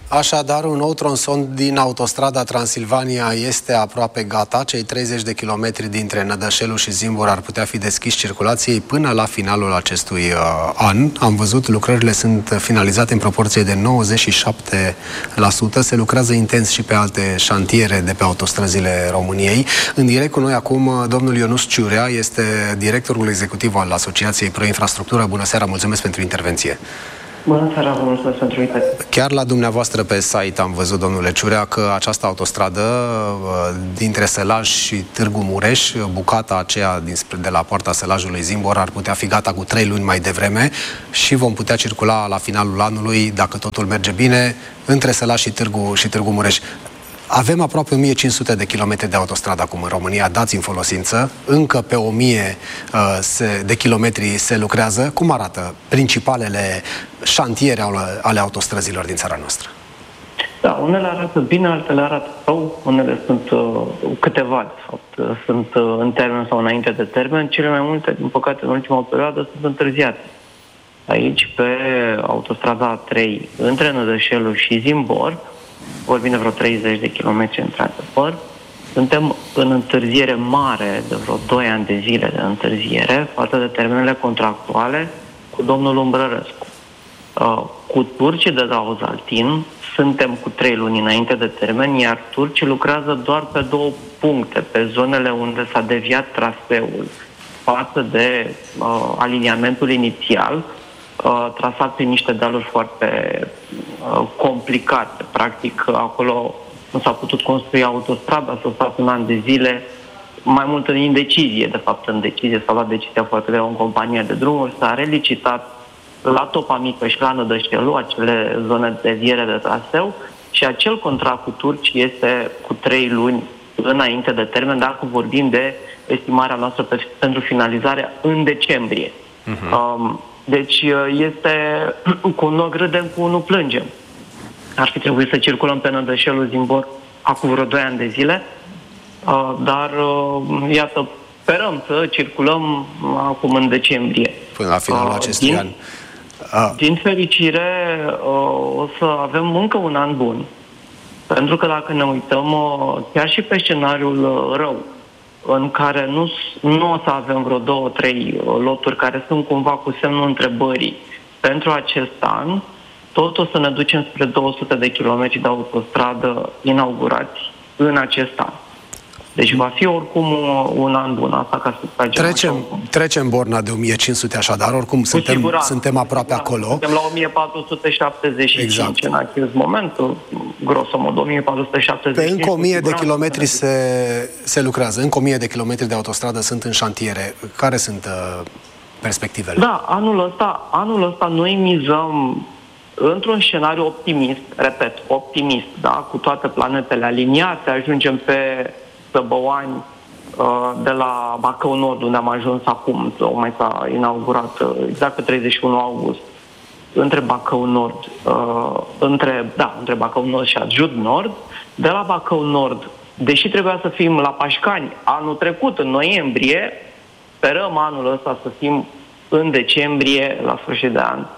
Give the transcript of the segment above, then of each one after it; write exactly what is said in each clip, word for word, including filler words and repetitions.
Așadar, un nou tronson din autostrada Transilvania este aproape gata. Cei treizeci de kilometri dintre Nădășelu și Zimbor ar putea fi deschiși circulației până la finalul acestui uh, an. Am văzut, lucrările sunt finalizate în proporție de nouăzeci și șapte la sută. Se lucrează intens și pe alte șantiere de pe autostrăzile României. În direct cu noi acum, domnul Ionuț Ciurea este directorul executiv al Asociației Pro Infrastructură. Bună seara, mulțumesc pentru intervenție. Bună seara, vă mulțumesc pentru invitație. Chiar la dumneavoastră pe site am văzut, domnule Ciurea, că această autostradă dintre Sălaj și Târgu Mureș, bucata aceea de la poarta Sălajului Zimbor, ar putea fi gata cu trei luni mai devreme și vom putea circula la finalul anului, dacă totul merge bine, între Sălaj și Târgu, și Târgu Mureș. Avem aproape o mie cinci sute de kilometri de autostradă acum în România, dați în folosință. Încă pe o mie uh, se, de kilometri se lucrează. Cum arată principalele șantiere ale, ale autostrăzilor din țara noastră? Da, unele arată bine, altele arată rău. Unele sunt uh, câteva, de fapt, uh, sunt uh, în termen sau înainte de termen. Cele mai multe, din păcate, în ultima perioadă sunt întârziate. Aici, pe autostrada A trei, între Nădășelu și Zimbor, vorbim de vreo treizeci de kilometri într-adevăr, suntem în întârziere mare de vreo doi ani de zile de întârziere față de termenele contractuale cu domnul Umbrărescu. Uh, cu turcii de la Ozaltin suntem cu trei luni înainte de termen, iar turcii lucrează doar pe două puncte, pe zonele unde s-a deviat traseul față de uh, aliniamentul inițial, Uh, trasat prin niște dealuri foarte uh, complicate. Practic, acolo nu s-a putut construi autostrada, s-a stat un an de zile, mai mult în indecizie, de fapt în decizie, s-a luat decizia foarte greu în compania de drumuri, s-a relicitat la Topa Mică și la Nădășelu, acele zone de deviere de traseu, și acel contract cu turci este cu trei luni înainte de termen, dacă vorbim de estimarea noastră pe, pentru finalizare în decembrie. Uh-huh. Um, Deci este cu unul râdem, cu unul plângem. Ar fi trebuit să circulăm pe Nădășelu Zimbor acum vreo doi ani de zile, dar iată, sperăm să circulăm acum în decembrie. Până la finalul acestui din, an. Din fericire o să avem încă un an bun, pentru că dacă ne uităm chiar și pe scenariul rău, în care nu, nu o să avem vreo două, trei loturi care sunt cumva cu semnul întrebării pentru acest an, tot o să ne ducem spre două sute de kilometri de autostradă inaugurați în acest an. Deci va fi oricum un an bun, asta ca să tragem. Trecem, trecem borna de o mie cinci sute așadar, oricum suntem, suntem aproape acolo. Suntem la o mie patru sute șaptezeci și cinci exact. În acest moment, grosomod o mie patru sute șaptezeci și cinci. Pe încă o mie de kilometri se, se lucrează, încă o mie de kilometri de autostradă sunt în șantiere. Care sunt uh, perspectivele? Da, anul ăsta, anul ăsta noi mizăm într-un scenariu optimist, repet, optimist, da, cu toate planetele aliniate, ajungem pe Săbăoani, de la Bacău Nord, unde am ajuns acum, mai s-a inaugurat exact pe treizeci și unu august, între Bacău Nord, între, da, între Bacău Nord și Adjut Nord. De la Bacău Nord, deși trebuia să fim la Pașcani anul trecut, în noiembrie, sperăm anul ăsta să fim în decembrie, la sfârșit de an,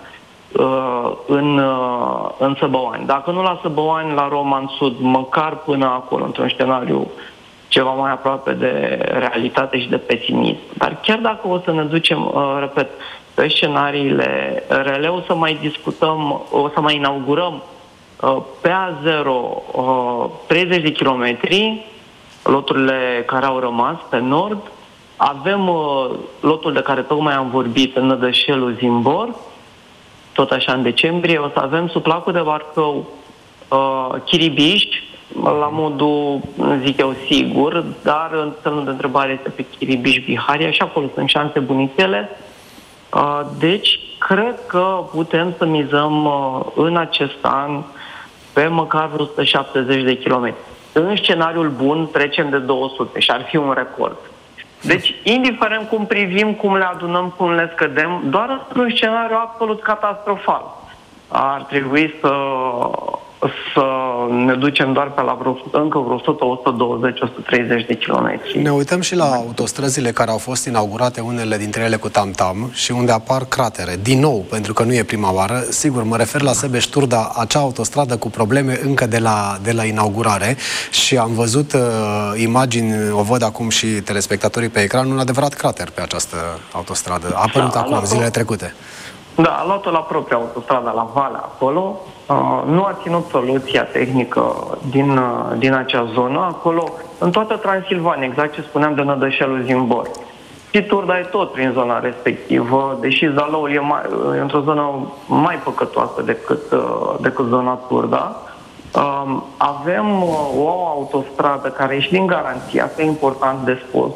în, în Săbăoani. Dacă nu la Săbăoani, la Roman Sud, măcar până acolo, într-un scenariu ceva mai aproape de realitate și de pesimism. Dar chiar dacă o să ne ducem, uh, repet, pe scenariile rele, o să mai discutăm, o să mai inaugurăm uh, pe A zero uh, treizeci de kilometri, loturile care au rămas pe nord. Avem uh, lotul de care tocmai am vorbit în Nădășelu Zimbor, tot așa în decembrie. O să avem sub placul de Bacău uh, Chiribiș, la modul, zic eu, sigur, dar în semnul de întrebare este pe Chiribiș-Biharia și acolo sunt șanse bunițele. Deci, cred că putem să mizăm în acest an pe măcar vreo o sută șaptezeci de kilometri. În scenariul bun trecem de două sute și ar fi un record. Deci, indiferent cum privim, cum le adunăm, cum le scădem, doar într-un scenariu absolut catastrofal ar trebui să să ne ducem doar pe la vreo, încă vreo o sută, o sută douăzeci, o sută treizeci de kilometri. Ne uităm și la autostrăzile care au fost inaugurate, unele dintre ele cu tam-tam, și unde apar cratere. Din nou, pentru că nu e prima oară, sigur, mă refer la Sebeș-Turda, acea autostradă cu probleme încă de la, de la inaugurare, și am văzut uh, imagini, o văd acum și telespectatorii pe ecran, un adevărat crater pe această autostradă. A apărut da, acum, zilele trecute. Da, a luat-o la propria autostradă, la Valea, acolo. Uh, nu a ținut soluția tehnică din, uh, din acea zonă. Acolo, în toată Transilvania, exact ce spuneam de Nădășelul Zimbor. Și Turda e tot prin zona respectivă, deși Zalăul e, mai, e într-o zonă mai păcătoasă decât, uh, decât zona Turda. Uh, avem uh, o autostradă care e și din garanție, asta e important de spus.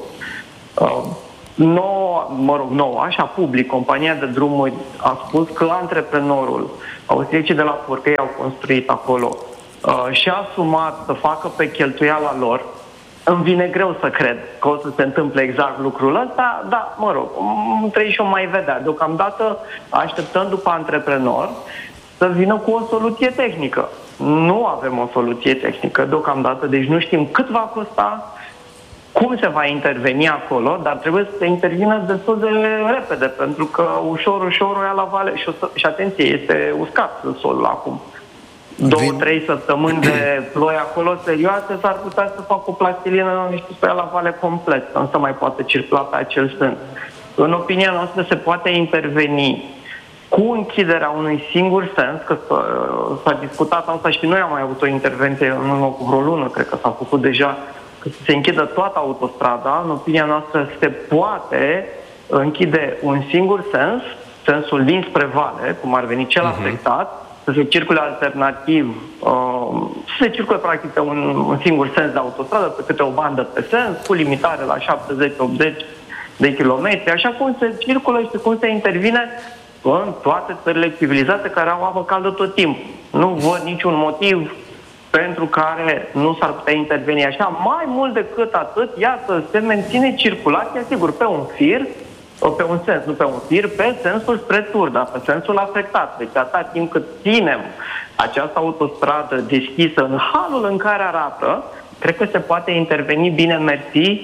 Uh, nouă, mă rog, nouă, așa public, compania de drumuri a spus că antreprenorul, austriecii de la Purcăi au construit acolo uh, și a asumat să facă pe cheltuiala lor. Îmi vine greu să cred că o să se întâmple exact lucrul ăsta, dar, mă rog, trebuie și o mai vedea. Deocamdată așteptăm după antreprenor să vină cu o soluție tehnică. Nu avem o soluție tehnică deocamdată, deci nu știm cât va costa, cum se va interveni acolo, dar trebuie să se intervină destul de repede, pentru că ușor, ușor o ia la vale și, și atenție, este uscat solul acum. Două, trei săptămâni de ploi acolo serioase, s-ar putea să facă o plastilină și să ia la vale complet, nu se mai poate circula pe acel sens. În opinia noastră se poate interveni cu închiderea unui singur sens, că s-a, s-a discutat asta și noi am mai avut o intervenție în urmă cu vreo lună, cred că s-a făcut deja, că se închidă toată autostrada. În opinia noastră se poate închide un singur sens, sensul dinspre vale, cum ar veni cel afectat, uh-huh. să se circule alternativ, uh, să se circule practic pe un, un singur sens de autostradă, pe câte o bandă pe sens, cu limitare la șaptezeci optzeci de kilometri, așa cum se circulă și cum se intervine în toate țările civilizate care au apă caldă tot timpul. Nu văd niciun motiv pentru care nu s-ar putea interveni așa. Mai mult decât atât, iată, se menține circulația, sigur, pe un fir, pe un sens, nu pe un fir, pe sensul spre Turda, pe sensul afectat. Deci atâta timp cât ținem această autostradă deschisă în halul în care arată, cred că se poate interveni bine mersi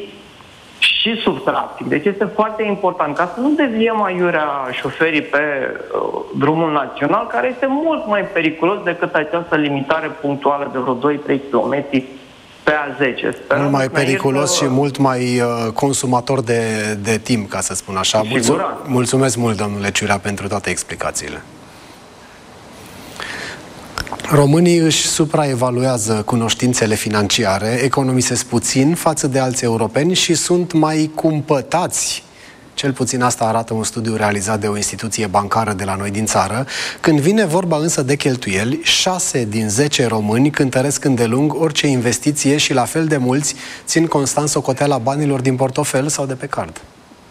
și sub trafic. Deci este foarte important ca să nu deviem aiurea șoferii pe uh, drumul național, care este mult mai periculos decât această limitare punctuală de vreo doi trei kilometri pe A zece. Sperăm mult mai periculos că... și mult mai uh, consumator de, de timp, ca să spun așa. Mulțum- mulțumesc mult, domnule Ciurea, pentru toate explicațiile. Românii își supraevaluează cunoștințele financiare, economisesc puțin față de alți europeni și sunt mai cumpătați. Cel puțin asta arată un studiu realizat de o instituție bancară de la noi din țară. Când vine vorba însă de cheltuieli, șase din zece români cântăresc îndelung orice investiție și la fel de mulți țin constant socoteala banilor din portofel sau de pe card.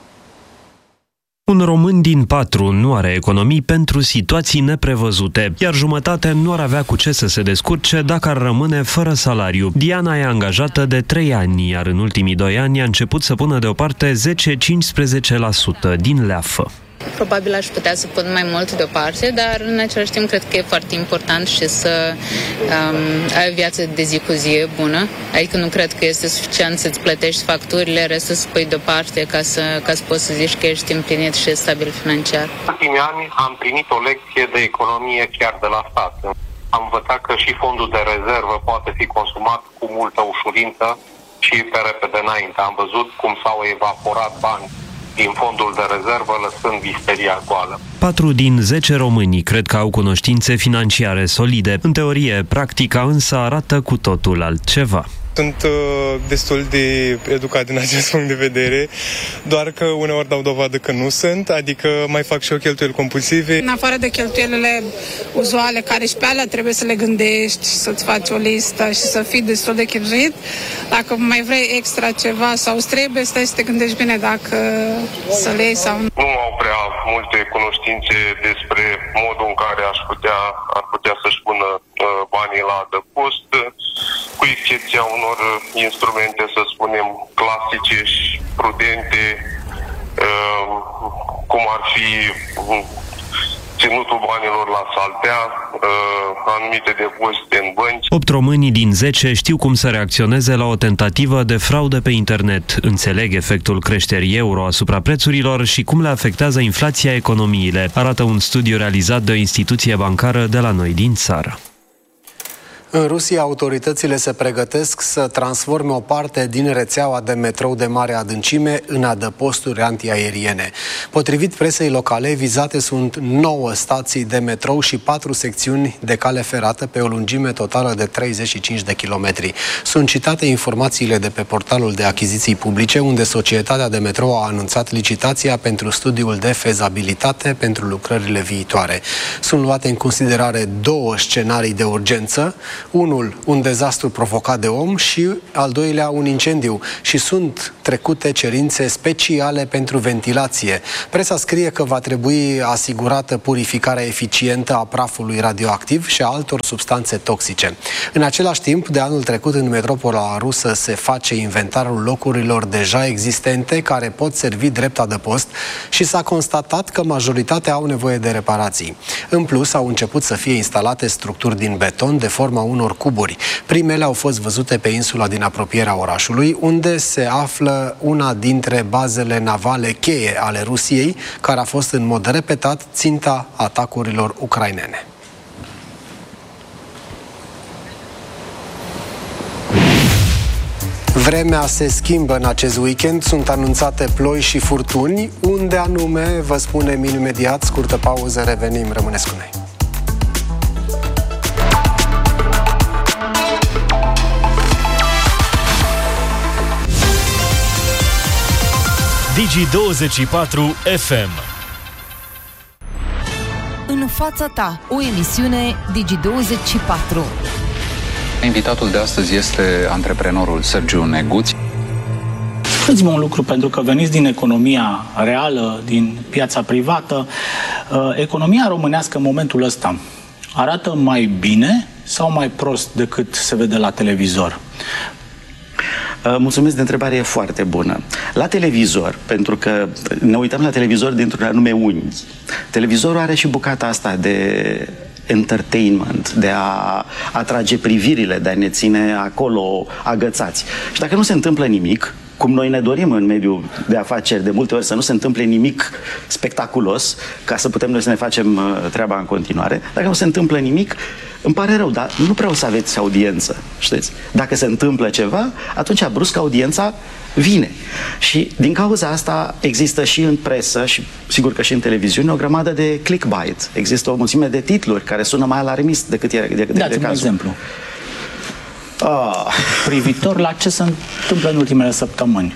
Un român din patru nu are economii pentru situații neprevăzute, iar jumătate nu ar avea cu ce să se descurce dacă ar rămâne fără salariu. Diana e angajată de trei ani, iar în ultimii doi ani a început să pună deoparte zece-cincisprezece la sută din leafă. Probabil aș putea să pun mai mult deoparte, dar în același timp cred că e foarte important și să um, ai o viață de zi cu zi bună. Adică nu cred că este suficient să-ți plătești facturile, restul să pui deoparte ca să, ca să poți să zici că ești împlinit și stabil financiar. În ultimii ani am primit o lecție de economie chiar de la stat. Am învățat că și fondul de rezervă poate fi consumat cu multă ușurință și pe repede înainte. Am văzut cum s-au evaporat bani din fondul de rezervă, lăsând isteria goală. Patru din zece români cred că au cunoștințe financiare solide. În teorie, practica însă arată cu totul altceva. Sunt uh, destul de educat din acest punct de vedere, doar că uneori dau dovadă că nu sunt, adică mai fac și eu cheltuieli compulsive. În afară de cheltuielile uzuale, care și pe alea trebuie să le gândești, să-ți faci o listă și să fii destul de chipzuit, dacă mai vrei extra ceva sau îți trebuie, stai să te gândești bine dacă să le iei sau nu. Nu au prea multe cunoștințe despre modul în care aș putea, ar putea să-și pună uh, banii la adăpost, cu excepția unor instrumente, să spunem, clasice și prudente, cum ar fi ținutul banilor la saltea, anumite depozite în bănci. Opt români din zece știu cum să reacționeze la o tentativă de fraudă pe internet. Înțeleg efectul creșterii euro asupra prețurilor și cum le afectează inflația economiile, arată un studiu realizat de o instituție bancară de la noi din țară. În Rusia, autoritățile se pregătesc să transforme o parte din rețeaua de metrou de mare adâncime în adăposturi antiaeriene. Potrivit presei locale, vizate sunt nouă stații de metrou și patru secțiuni de cale ferată pe o lungime totală de treizeci și cinci de kilometri. Sunt citate informațiile de pe portalul de achiziții publice, unde societatea de metrou a anunțat licitația pentru studiul de fezabilitate pentru lucrările viitoare. Sunt luate în considerare două scenarii de urgență, unul, un dezastru provocat de om și al doilea, un incendiu, și sunt trecute cerințe speciale pentru ventilație. Presa scrie că va trebui asigurată purificarea eficientă a prafului radioactiv și a altor substanțe toxice. În același timp, de anul trecut în metropola rusă se face inventarul locurilor deja existente care pot servi drept adăpost și s-a constatat că majoritatea au nevoie de reparații. În plus, au început să fie instalate structuri din beton de forma unor cuburi. Primele au fost văzute pe insula din apropierea orașului, unde se află una dintre bazele navale cheie ale Rusiei, care a fost în mod repetat ținta atacurilor ucrainene. Vremea se schimbă în acest weekend, sunt anunțate ploi și furtuni. Unde anume, vă spunem imediat, scurtă pauză, revenim, rămâneți cu noi. Digi douăzeci și patru F M. În fața ta, o emisiune Digi douăzeci și patru. Invitatul de astăzi este antreprenorul Sergiu Neguț. Spuneți-mă un lucru, pentru că veniți din economia reală, din piața privată. Economia românească în momentul ăsta arată mai bine sau mai prost decât se vede la televizor? Mulțumesc de întrebare, e foarte bună. La televizor, pentru că ne uităm la televizor dintr-un anume unghi. Televizorul are și bucata asta de entertainment, de a atrage privirile, de a ne ține acolo agățați. Și dacă nu se întâmplă nimic, cum noi ne dorim în mediul de afaceri de multe ori să nu se întâmple nimic spectaculos, ca să putem noi să ne facem treaba în continuare, dacă nu se întâmplă nimic, îmi pare rău, dar nu prea o să aveți audiență, știți? Dacă se întâmplă ceva, atunci brusc audiența vine. Și din cauza asta există și în presă și sigur că și în televiziune o grămadă de clickbait. Există o mulțime de titluri care sună mai alarmist decât e de, de, de Dați-mi un exemplu. Oh. Privitor la ce se întâmplă în ultimele săptămâni.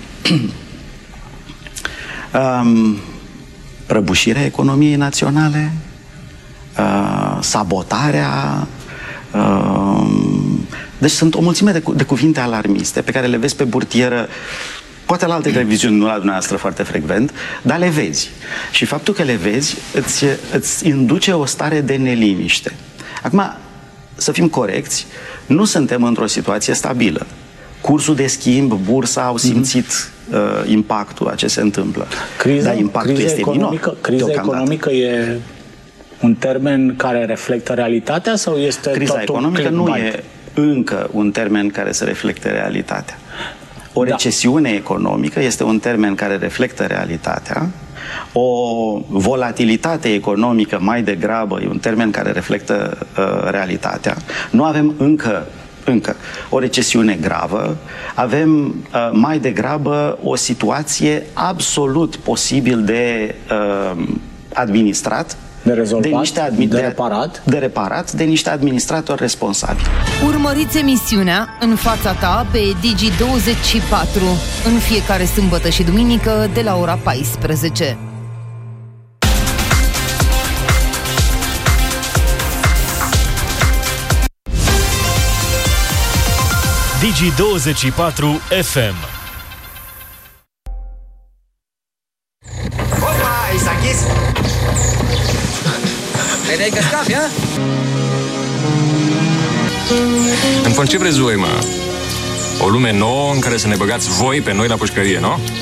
um, prăbușirea economiei naționale, uh, sabotarea, uh, deci sunt o mulțime de, cu de cuvinte alarmiste pe care le vezi pe burtieră, poate la alte televiziuni, nu la dumneavoastră foarte frecvent, dar le vezi. Și faptul că le vezi îți, îți induce o stare de neliniște. Acum, să fim corecți, nu suntem într-o situație stabilă. Cursul de schimb, bursa au simțit mm-hmm. uh, impactul a ce se întâmplă. Criza, dar impactul criza este economică, minor. Criza economică e un termen care reflectă realitatea sau este criza tot economică nu e încă un termen care să reflecte realitatea. O recesiune da. economică este un termen care reflectă realitatea. O volatilitate economică mai degrabă e un termen care reflectă uh, realitatea. Nu avem încă, încă o recesiune gravă, avem uh, mai degrabă o situație absolut posibil de uh, administrat, de rezolvat, de, niște admi- de reparat, de reparat, de niște administratori responsabili. Urmăriți emisiunea În fața ta pe Digi douăzeci și patru în fiecare sâmbătă și duminică de la ora paisprezece. Digi douăzeci și patru F M. Opa, i s-a închis? Vedeai că scapi, ha? În fond, ce vreți voi, mă? O lume nouă în care să ne băgați voi pe noi la pușcărie, nu?